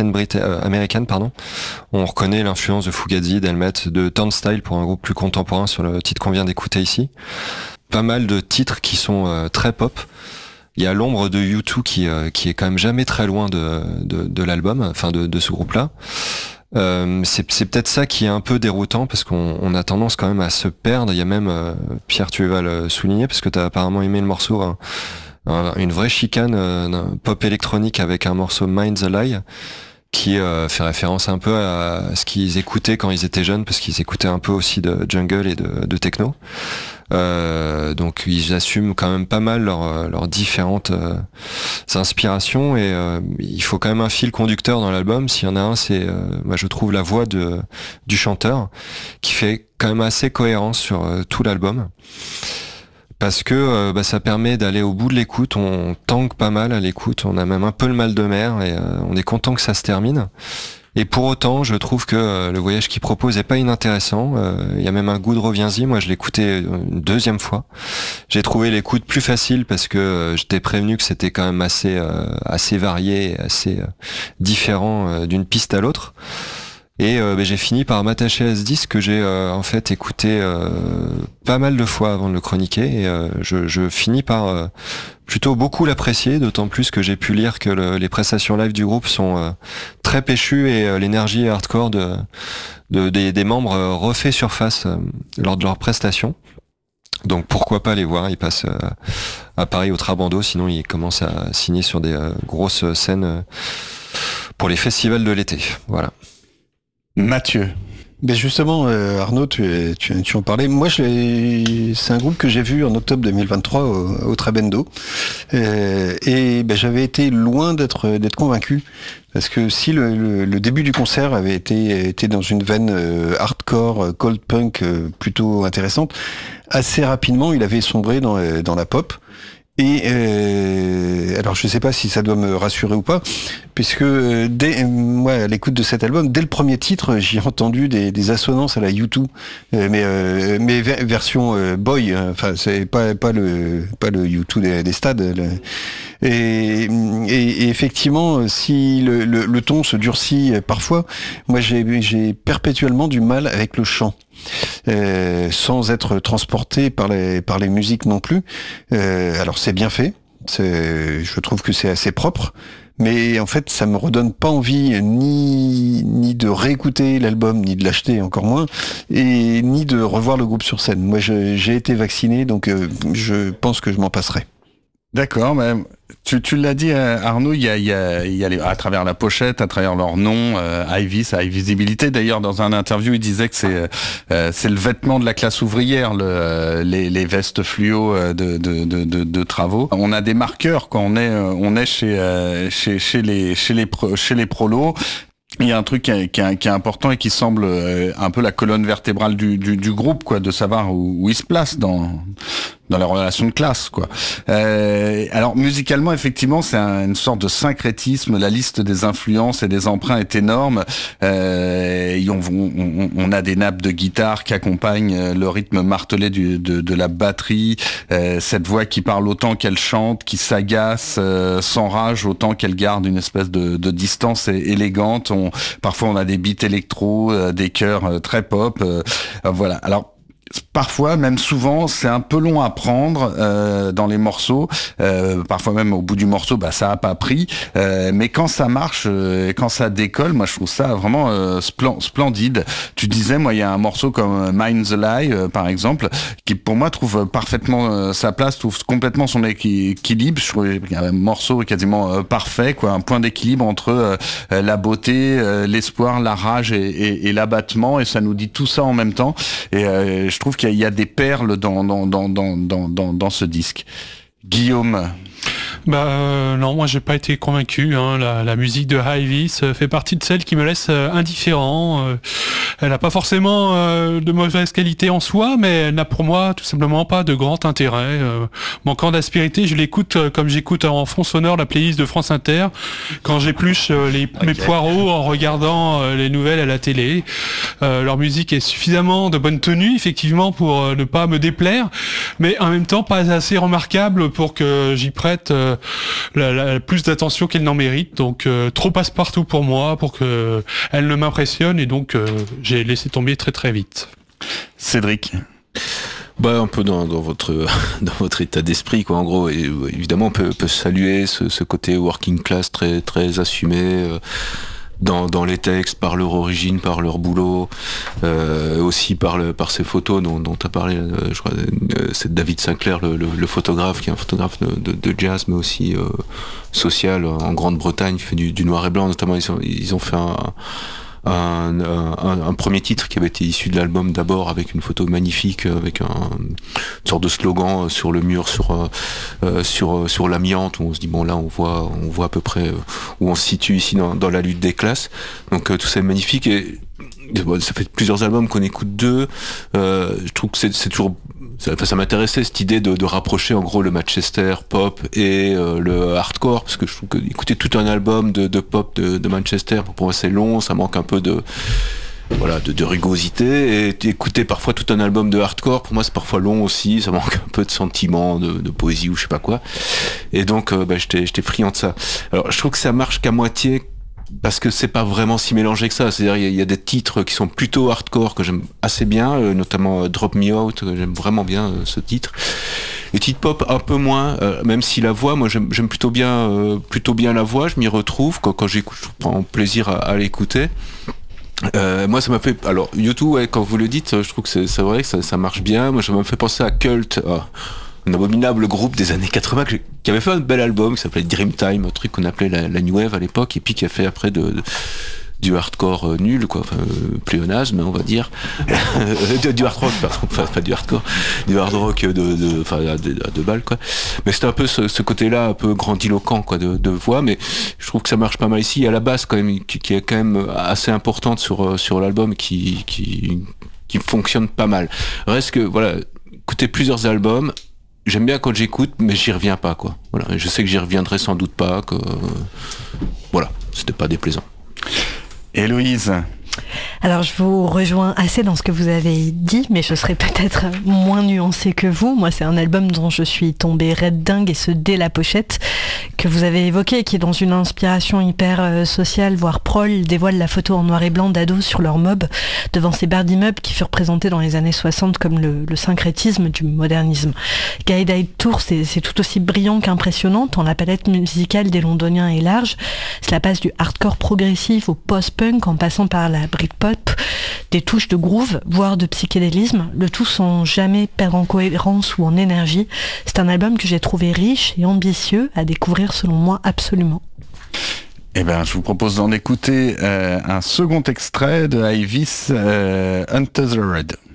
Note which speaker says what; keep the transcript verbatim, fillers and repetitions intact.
Speaker 1: scène brita- euh, américaine, pardon. On reconnaît l'influence de Fugazi, d'Helmet, de Turnstile pour un groupe plus contemporain sur le titre qu'on vient d'écouter ici. Pas mal de titres qui sont euh, très pop. Il y a l'ombre de U deux qui euh, qui est quand même jamais très loin de de, de l'album, enfin de, de ce groupe-là. Euh, c'est, c'est peut-être ça qui est un peu déroutant parce qu'on on a tendance quand même à se perdre. Il y a même euh, Pierre, tu vas le souligner parce que t'as apparemment aimé le morceau, hein, un, une vraie chicane euh, d'un pop électronique avec un morceau Mind's a Lie qui euh, fait référence un peu à ce qu'ils écoutaient quand ils étaient jeunes parce qu'ils écoutaient un peu aussi de jungle et de, de techno. Euh, donc ils assument quand même pas mal leurs leurs différentes euh, inspirations et euh, il faut quand même un fil conducteur dans l'album. S'il y en a un, c'est euh, moi je trouve la voix de du chanteur qui fait quand même assez cohérence sur euh, tout l'album parce que euh, bah, ça permet d'aller au bout de l'écoute. On tangue pas mal à l'écoute, on a même un peu le mal de mer et euh, on est content que ça se termine. Et pour autant, je trouve que euh, le voyage qu'il propose est pas inintéressant. Il euh, y a même un goût de reviens-y. Moi, je l'ai écouté une deuxième fois. J'ai trouvé l'écoute plus facile parce que euh, j'étais prévenu que c'était quand même assez euh, assez varié, et assez euh, différent euh, d'une piste à l'autre. Et euh, bah, j'ai fini par m'attacher à ce disque que j'ai euh, en fait écouté euh, pas mal de fois avant de le chroniquer. Et euh, je, je finis par euh, plutôt beaucoup l'apprécier, d'autant plus que j'ai pu lire que le, les prestations live du groupe sont euh, très péchues et euh, l'énergie hardcore de, de, des, des membres euh, refait surface euh, lors de leurs prestations. Donc pourquoi pas les voir, ils passent euh, à Paris au Trabando, sinon ils commencent à signer sur des euh, grosses scènes euh, pour les festivals de l'été. Voilà.
Speaker 2: Mathieu.
Speaker 3: Ben justement, euh, Arnaud, tu, tu, tu en parlais. Moi, je l'ai, c'est un groupe que j'ai vu en octobre deux mille vingt-trois au, au Trabendo. Euh, et ben, j'avais été loin d'être, d'être convaincu. Parce que si le, le, le début du concert avait été, été dans une veine euh, hardcore, cold punk euh, plutôt intéressante, assez rapidement, il avait sombré dans, euh, dans la pop. Et euh, alors je sais pas si ça doit me rassurer ou pas, puisque dès moi à l'écoute de cet album, dès le premier titre, j'ai entendu des, des assonances à la U deux, euh, mais euh, mais ver- version euh, boy, hein, enfin c'est pas pas le pas le U deux des, des stades. Le, et, et, et effectivement, si le, le, le ton se durcit parfois, moi j'ai j'ai perpétuellement du mal avec le chant. Euh, sans être transporté par les par les musiques non plus. Euh, alors c'est bien fait, c'est, je trouve que c'est assez propre, mais en fait ça me redonne pas envie ni ni de réécouter l'album, ni de l'acheter encore moins, et ni de revoir le groupe sur scène. Moi je, j'ai été vacciné, donc euh, je pense que je m'en passerai.
Speaker 2: D'accord, mais tu, tu l'as dit Arnaud, il y a, il y a, il y a les, à travers la pochette, à travers leur nom, euh, Ivy, ça a High Visibility. D'ailleurs, dans un interview, il disait que c'est euh, c'est le vêtement de la classe ouvrière, le, les, les vestes fluo de, de, de, de, de travaux. On a des marqueurs quand on est on est chez euh, chez chez les chez les pro, chez les prolos. Il y a un truc qui est, qui est, qui est important et qui semble un peu la colonne vertébrale du, du, du groupe, quoi, de savoir où, où il se place dans dans la relation de classe, quoi. Euh, alors musicalement, effectivement, c'est un, une sorte de syncrétisme. La liste des influences et des emprunts est énorme. Euh, et on, on, on a des nappes de guitare qui accompagnent le rythme martelé du, de, de la batterie. Euh, cette voix qui parle autant qu'elle chante, qui s'agace, euh, s'enrage autant qu'elle garde une espèce de, de distance élégante. On, parfois, on a des beats électro, euh, des chœurs euh, très pop. Euh, euh, voilà. Alors. Parfois, même souvent, c'est un peu long à prendre euh, dans les morceaux. Euh, parfois même au bout du morceau, bah ça a pas pris. Euh, mais quand ça marche, euh, quand ça décolle, moi je trouve ça vraiment euh, splen- splendide. Tu disais, moi il y a un morceau comme Mind's a Lie, euh, par exemple, qui pour moi trouve parfaitement euh, sa place, trouve complètement son équi- équilibre. Je trouve qu'il y a un morceau quasiment euh, parfait, quoi, un point d'équilibre entre euh, la beauté, euh, l'espoir, la rage et, et, et l'abattement. Et ça nous dit tout ça en même temps. Et euh, je Je trouve qu'il y a des perles dans dans dans dans dans dans, dans ce disque. Guillaume.
Speaker 4: Bah euh, non, moi j'ai pas été convaincu. Hein. La, la musique de Ivy fait partie de celles qui me laissent euh, indifférent. Euh, Elle n'a pas forcément euh, de mauvaise qualité en soi, mais elle n'a pour moi tout simplement pas de grand intérêt. Euh, manquant d'aspérité, je l'écoute euh, comme j'écoute en fond sonore la playlist de France Inter, quand j'épluche euh, les, okay. mes poireaux en regardant euh, les nouvelles à la télé. Euh, leur musique est suffisamment de bonne tenue, effectivement, pour euh, ne pas me déplaire, mais en même temps pas assez remarquable pour que j'y prête euh, la, la, plus d'attention qu'elle n'en mérite. Donc euh, trop passe-partout pour moi, pour que elle ne m'impressionne, et donc euh, j'ai laissé tomber très très vite.
Speaker 2: Cédric.
Speaker 5: Bah un peu dans, dans votre dans votre état d'esprit quoi. En gros, et, évidemment on peut, peut saluer ce, ce côté working class très très assumé euh, dans dans les textes, par leur origine, par leur boulot, euh, aussi par le par ces photos dont dont tu as parlé. Euh, je crois euh, c'est David Sinclair, le, le, le photographe, qui est un photographe de, de, de jazz mais aussi euh, social en Grande-Bretagne, qui fait du, du noir et blanc notamment. Ils ont, ils ont fait un Un, un, un premier titre qui avait été issu de l'album d'abord, avec une photo magnifique, avec un, une sorte de slogan sur le mur, sur euh, sur sur l'amiante, où on se dit bon là on voit on voit à peu près où on se situe ici dans, dans la lutte des classes. Donc euh, tout ça est magnifique, et bon, ça fait plusieurs albums qu'on écoute d'eux. Euh, je trouve que c'est, c'est toujours Ça, ça m'intéressait cette idée de, de rapprocher en gros le Manchester pop et euh, le hardcore, parce que je trouve que écouter tout un album de, de pop de, de Manchester, pour moi c'est long, ça manque un peu de voilà de, de rugosité, et écouter parfois tout un album de hardcore, pour moi c'est parfois long aussi, ça manque un peu de sentiment, de, de poésie ou je sais pas quoi, et donc euh, bah, j'étais, j'étais friand de ça. Alors je trouve que ça marche qu'à moitié, parce que c'est pas vraiment si mélangé que ça. C'est-à-dire il y, y a des titres qui sont plutôt hardcore que j'aime assez bien, euh, notamment euh, Drop Me Out, que j'aime vraiment bien euh, ce titre. Les titres pop un peu moins, euh, même si la voix, moi j'aime, j'aime plutôt bien, euh, plutôt bien la voix. Je m'y retrouve quand, quand j'écoute, je prends plaisir à, à l'écouter. Euh, moi ça m'a fait, alors U deux, ouais, quand vous le dites, je trouve que c'est, c'est vrai que ça, ça marche bien. Moi ça m'a fait penser à Cult. Oh. Un abominable groupe des années quatre-vingts qui avait fait un bel album qui s'appelait Dreamtime, un truc qu'on appelait la, la New Wave à l'époque, et puis qui a fait après de, de, du hardcore euh, nul, quoi, enfin, euh, pléonasme, on va dire. Du hard rock, pardon, enfin, pas du hardcore, du hard rock de, de, enfin, à deux de balles, quoi. Mais c'était un peu ce, ce côté-là, un peu grandiloquent, quoi, de, de voix, mais je trouve que ça marche pas mal ici. Il y a la basse, quand même, qui, qui est quand même assez importante sur, sur l'album, qui, qui, qui fonctionne pas mal. Reste que, voilà, écouter plusieurs albums, j'aime bien quand j'écoute, mais j'y reviens pas, quoi. Voilà, je sais que j'y reviendrai sans doute pas, que voilà, c'était pas déplaisant.
Speaker 2: Héloïse.
Speaker 6: Alors je vous rejoins assez dans ce que vous avez dit, mais je serais peut-être moins nuancée que vous. Moi c'est un album dont je suis tombée raide dingue, et ce dès la pochette que vous avez évoqué, qui est dans une inspiration hyper euh, sociale, voire prol, dévoile la photo en noir et blanc d'ados sur leur mob devant ces barres d'immeubles qui furent présentés dans les années soixante comme le, le syncrétisme du modernisme. Guided Tour, c'est, c'est tout aussi brillant qu'impressionnant, tant la palette musicale des Londoniens est large. Cela passe du hardcore progressif au post-punk, en passant par la Britpop, des touches de groove, voire de psychédélisme, le tout sans jamais perdre en cohérence ou en énergie. C'est un album que j'ai trouvé riche et ambitieux à découvrir, selon moi, absolument.
Speaker 2: Eh ben, je vous propose d'en écouter euh, un second extrait de Ivis, euh, Untethered.